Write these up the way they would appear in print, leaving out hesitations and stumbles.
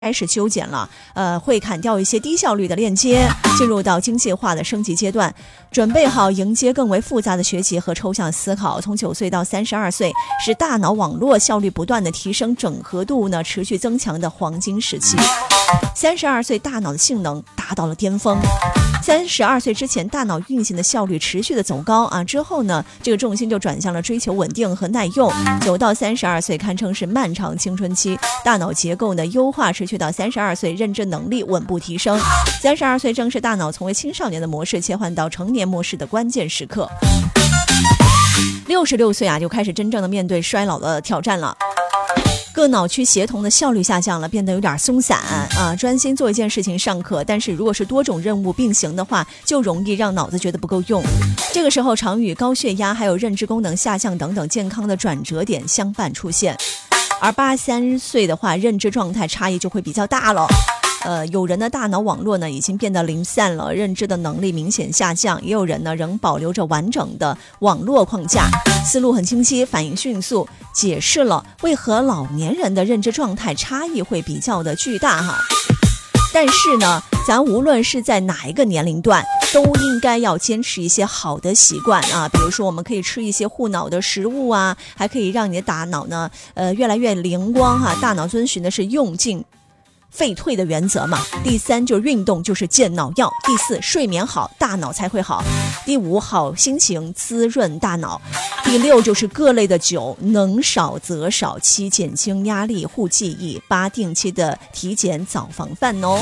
开始修剪了，会砍掉一些低效率的链接，进入到精细化的升级阶段，准备好迎接更为复杂的学习和抽象思考。从9岁到32岁是大脑网络效率不断的提升、整合度呢持续增强的黄金时期。32岁大脑的性能达到了巅峰。32岁之前，大脑运行的效率持续的走高啊，之后呢，这个重心就转向了追求稳定和耐用。9到32岁堪称是漫长青春期，大脑结构呢优化持续到32岁，认知能力稳步提升。32岁正是大脑从为青少年的模式切换到成年模式的关键时刻。66岁啊，就开始真正的面对衰老的挑战了。各脑区协同的效率下降了，变得有点松散啊，专心做一件事情尚可，但是如果是多种任务并行的话，就容易让脑子觉得不够用。这个时候常与高血压还有认知功能下降等等健康的转折点相伴出现。而83岁的话，认知状态差异就会比较大了。有人的大脑网络呢已经变得零散了，认知的能力明显下降，也有人呢仍保留着完整的网络框架，思路很清晰，反应迅速，解释了为何老年人的认知状态差异会比较的巨大哈。但是呢，咱无论是在哪一个年龄段，都应该要坚持一些好的习惯啊，比如说我们可以吃一些护脑的食物啊，还可以让你的大脑呢越来越灵光哈。大脑遵循的是用进废退的原则嘛。第3就是运动就是健脑药。第4睡眠好，大脑才会好。第5好心情滋润大脑。第6就是各类的酒能少则少。7减轻压力护记忆。8定期的体检早防范哦。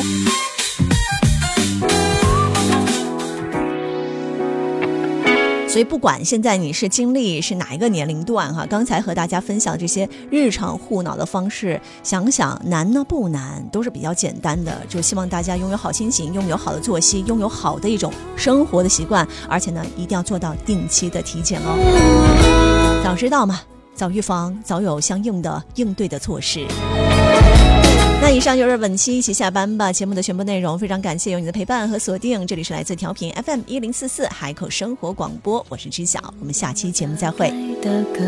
所以不管现在你是经历是哪一个年龄段哈，刚才和大家分享这些日常护脑的方式，想想难呢不难，都是比较简单的，就希望大家拥有好心情，拥有好的作息，拥有好的一种生活的习惯，而且呢一定要做到定期的体检哦。早知道嘛，早预防，早有相应的应对的措施。那以上就是本期一起下班吧节目的全部内容，非常感谢有你的陪伴和锁定，这里是来自调频 FM1044 海口生活广播，我是知晓，我们下期节目再会。